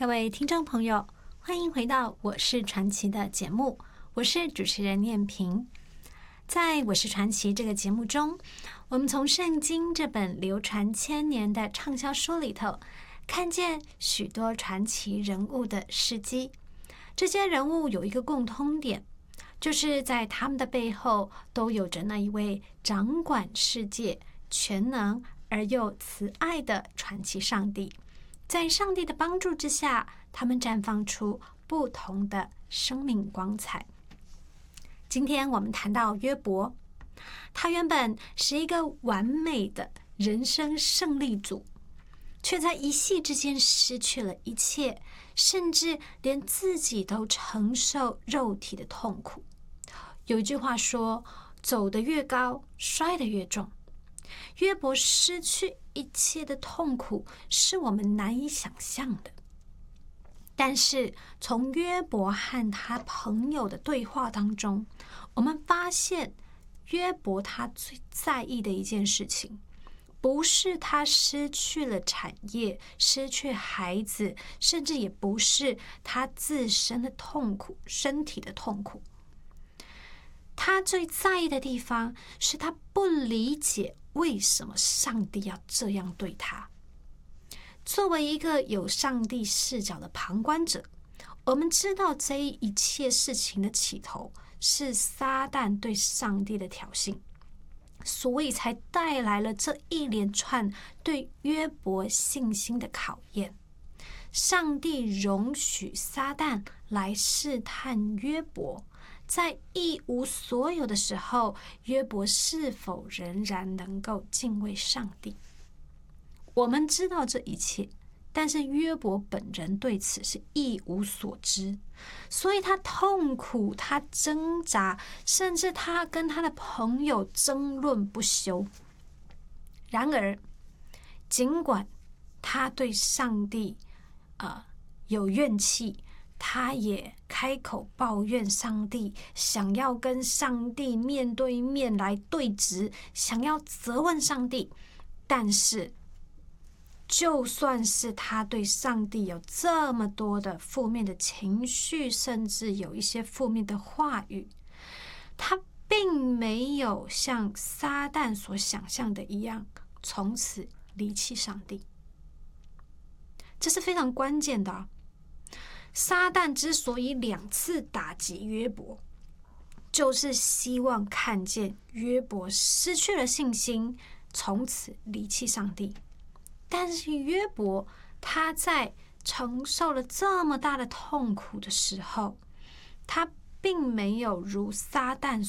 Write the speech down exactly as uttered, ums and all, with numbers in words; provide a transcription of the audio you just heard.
各位听众朋友，欢迎回到我是传奇的节目，我是主持人念萍。在我是传奇这个节目中，我们从圣经这本流传千年的畅销书里头，看见许多传奇人物的事迹。这些人物有一个共通点，就是在他们的背后都有着那一位掌管世界、全能而又慈爱的传奇上帝。在上帝的帮助之下，他们绽放出不同的生命光彩。今天我们谈到约伯，他原本是一个完美的人生胜利组，却在一夕之间失去了一切，甚至连自己都承受肉体的痛苦。有一句话说，走得越高，摔得越重。约伯失去一切的痛苦是我们难以想象的，但是从约伯和他朋友的对话当中，我们发现约伯他最在意的一件事情，不是他失去了产业，失去孩子，甚至也不是他自身的痛苦，身体的痛苦。他最在意的地方是他不理解为什么上帝要这样对他。作为一个有上帝视角的旁观者，我们知道这一切事情的起头是撒旦对上帝的挑衅，所以才带来了这一连串对约伯信心的考验。上帝容许撒旦来试探约伯，在一无所有的时候，约伯是否仍然能够敬畏上帝？我们知道这一切，但是约伯本人对此是一无所知，所以他痛苦，他挣扎，甚至他跟他的朋友争论不休。然而，尽管他对上帝呃有怨气，他也开口抱怨上帝，想要跟上帝面对面来对质，想要责问上帝。但是就算是他对上帝有这么多的负面的情绪，甚至有一些负面的话语，他并没有像撒旦所想象的一样，从此离弃上帝。这是非常关键的。撒旦之所以两次打击约伯，就是希望看见约伯失去了信心，从此离弃上帝。但是约伯他在承受了这么大的痛苦的时候，他并没有如撒旦